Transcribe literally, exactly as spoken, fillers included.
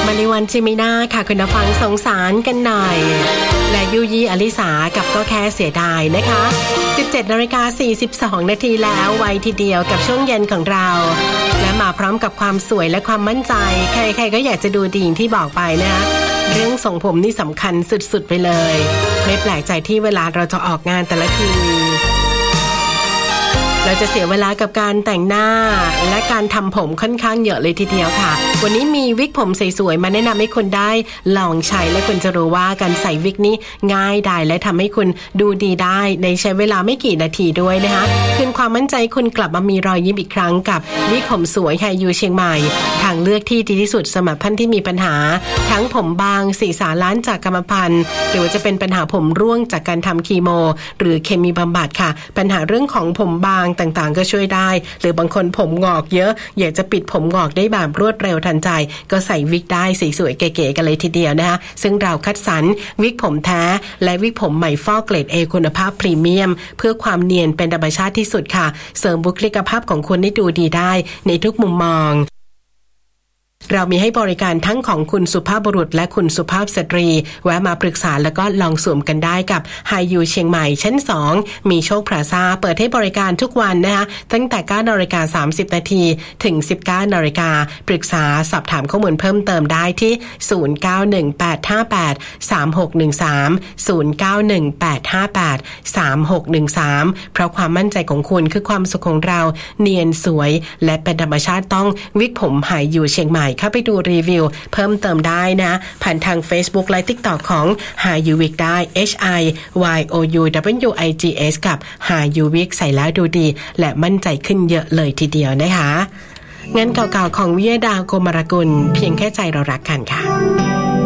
มาริวันจิมิน่าค่ะคุณฟังสงสารกันหน่อยและยูยี่อลิสากับก็แค่เสียดายนะคะ สิบเจ็ดนาฬิกาสี่สิบสองนาทีแล้วไวทีเดียวกับช่วงเย็นของเราและมาพร้อมกับความสวยและความมั่นใจใครๆก็อยากจะดูดีที่บอกไปนะคะเรื่องทรงผมนี่สำคัญสุดๆไปเลยไม่แปลกใจที่เวลาเราจะออกงานแต่ละทีเราจะเสียเวลากับการแต่งหน้าและการทำผมค่อนข้างเยอะเลยทีเดียวค่ะวันนี้มีวิกผมสวยๆมาแนะนำให้คุณได้ลองใช้และคุณจะรู้ว่าการใส่วิกนี้ง่ายดายและทำให้คุณดูดีได้ในใช้เวลาไม่กี่นาทีด้วยนะคะคืนความมั่นใจคุณกลับมามีรอยยิ้มอีกครั้งกับวิกผมสวยไฮยูเชียงใหม่ทางเลือกที่ดีที่สุดสำหรับท่านที่มีปัญหาทั้งผมบางศีรษะล้านจากกรรมพันธุ์หรือว่าจะเป็นปัญหาผมร่วงจากการทำคีโมหรือเคมีบำบัดค่ะปัญหาเรื่องของผมบางต่างๆก็ช่วยได้หรือบางคนผมงอกเยอะอยากจะปิดผมงอกได้แบบรวดเร็วทันใจก็ใส่วิกได้สวยๆเก๋ๆกันเลยทีเดียวนะคะซึ่งเราคัดสรรวิกผมแท้และวิกผมใหม่ฟอกเกรด A คุณภาพพรีเมียมเพื่อความเนียนเป็นธรรมชาติที่สุดค่ะเสริมบุคลิกภาพของคุณให้ดูดีได้ในทุกมุมมองเรามีให้บริการทั้งของคุณสุภาพบุรุษและคุณสุภาพสตรีแวะมาปรึกษาแล้วก็ลองสวมกันได้กับไฮยูเชียงใหม่ชั้นสองมีโชคพลาซ่าเปิดให้บริการทุกวันนะคะตั้งแต่ เก้านาฬิกาสามสิบนาทีถึง สิบเก้านาฬิกาปรึกษาสอบถามข้อมูลเพิ่มเติมได้ที่ศูนย์ เก้า หนึ่ง แปด ห้า แปด สาม หก หนึ่ง สาม ศูนย์ เก้า หนึ่ง แปด ห้า แปด สาม หก หนึ่ง สามเพราะความมั่นใจของคุณคือความสุขของเราเนียนสวยและเป็นธรรมชาติต้องวิกผมไฮยูเชียงใหม่เข้าไปดูรีวิวเพิ่มเติมได้นะผ่านทาง Facebook และ TikTok ของ Hayu Wig ได้ H I Y O U W I G S กับ Hayu Wig ใส่แล้วดูดีและมั่นใจขึ้นเยอะเลยทีเดียวนะคะงั้นเก่าๆของวิยดาโกมารกุลเพียงแค่ใจเรารักกันค่ะ